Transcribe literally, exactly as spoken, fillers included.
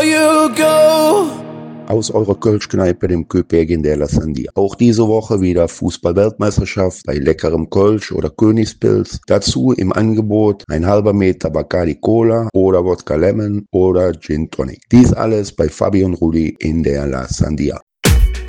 You go. Aus eurer Kölschkneipe, dem Köpegin de la Sandia. Auch diese Woche wieder Fußball-Weltmeisterschaft bei leckerem Kölsch oder Königspilz. Dazu im Angebot ein halber Meter Bacardi Cola oder Wodka Lemon oder Gin Tonic. Dies alles bei Fabi und Rudi in der La Sandia.